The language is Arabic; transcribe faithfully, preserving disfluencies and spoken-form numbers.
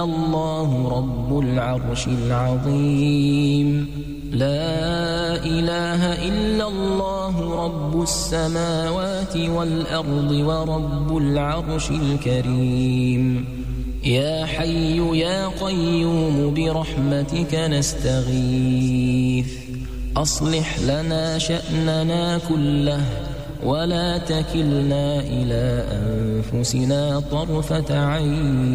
الله رب العرش العظيم لا إله إلا الله رب السماوات والأرض ورب العرش الكريم يا حي يا قيوم برحمتك نستغيث أصلح لنا شأننا كله ولا تكلنا إلى أنفسنا طرفة عين